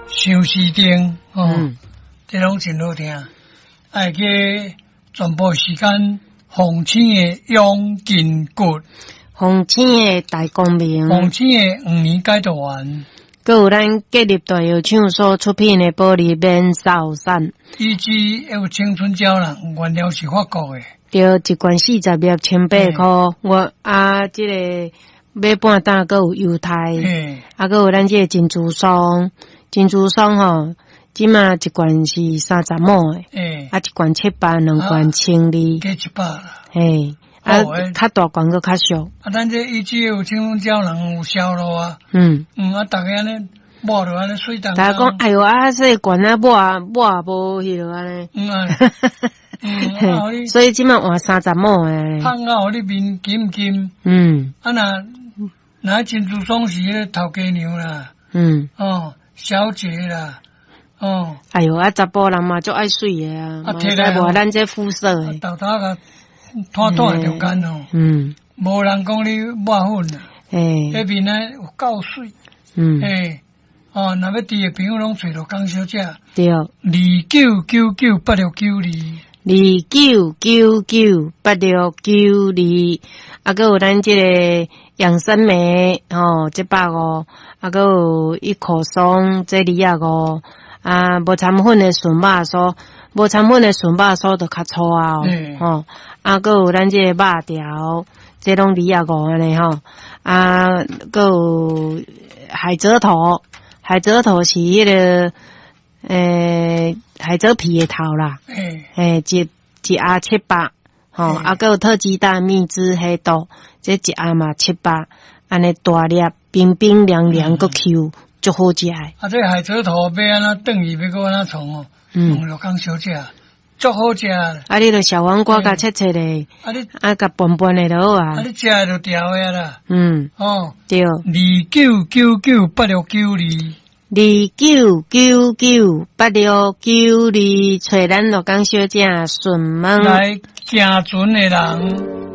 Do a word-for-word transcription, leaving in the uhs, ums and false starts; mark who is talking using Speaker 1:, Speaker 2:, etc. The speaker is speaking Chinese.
Speaker 1: 想时定哦，
Speaker 2: 嗯，
Speaker 1: 这拢真好听。爱去全部时间，红青的永金骨，
Speaker 2: 红青的大光明，
Speaker 1: 红青的五年解读完，
Speaker 2: 佮有咱建立大药厂所出品的玻璃面罩衫，
Speaker 1: 以及还有青春胶囊，原料是法国的，
Speaker 2: 着一罐四十粒千八箍。我啊，即、这个买半担，佮有犹太，
Speaker 1: 嘿，
Speaker 2: 啊，佮有咱即个珍珠霜，珍珠霜吼，即马一罐是三十毛的，
Speaker 1: 诶，
Speaker 2: 啊，一罐七百，两罐千二，
Speaker 1: 加一百啦。
Speaker 2: 嘿，啊
Speaker 1: 好诶，
Speaker 2: 较大罐佮较俗，
Speaker 1: 啊，咱这以及有青春胶囊有销路啊，
Speaker 2: 嗯。
Speaker 1: 嗯，啊，逐个安尼摸着安尼水当当，
Speaker 2: 大家讲，哎哟啊，这个罐啊，抹啊抹啊无迄落安尼。
Speaker 1: 嗯啊，嗯，啊，互你
Speaker 2: 所以即马换三十毛诶。
Speaker 1: 胖啊，互你面金金，
Speaker 2: 嗯
Speaker 1: 啊那那珍珠霜是迄个头家娘啦，
Speaker 2: 嗯，
Speaker 1: 哦，小姐啦，哦，
Speaker 2: 哎哟啊，查甫人嘛足爱水诶啊，嘛使
Speaker 1: 啊摕来
Speaker 2: 抹咱这肤色诶。
Speaker 1: 豆豆甲摊摊中间哦，
Speaker 2: 嗯，
Speaker 1: 无人讲你抹粉啦，
Speaker 2: 诶，
Speaker 1: 迄面呢有够水，
Speaker 2: 嗯，
Speaker 1: 诶，哦，若要滴诶朋友拢找着江小姐，
Speaker 2: 对，
Speaker 1: 二九九九八六九二。
Speaker 2: 二九九九八六九二，啊，佮有咱即个养生梅吼，这百五，啊，佮有一口松这二啊五，啊，无掺粉的笋肉酥，无掺粉的笋肉酥就较粗啊，
Speaker 1: 嗯
Speaker 2: 吼，啊，佮有咱即个肉条，这拢二啊五安尼吼，啊，佮有海蜇头，海蜇头是迄、那个。诶，海蜇皮的头啦，
Speaker 1: 诶，
Speaker 2: 诶，一一盒七百，吼，啊，佮有特鸡蛋蜜汁黑豆，这一盒嘛七百，安尼大粒，冰冰凉凉，佮 Q，足好食诶。
Speaker 1: 啊，这海蜇头要安怎炖伊，要搁安怎创哦？
Speaker 2: 嗯，
Speaker 1: 问着江小姐，足好食。
Speaker 2: 啊，你著小黄瓜甲切切诶，
Speaker 1: 啊你
Speaker 2: 啊，甲拌拌诶就好
Speaker 1: 啊
Speaker 2: 啊。
Speaker 1: 你食诶就调诶啦。
Speaker 2: 嗯，
Speaker 1: 哦，
Speaker 2: 对，
Speaker 1: 二九九九八六九二。
Speaker 2: 二九九九八六九二，找咱罗江小姐顺问。
Speaker 1: 来行船诶人。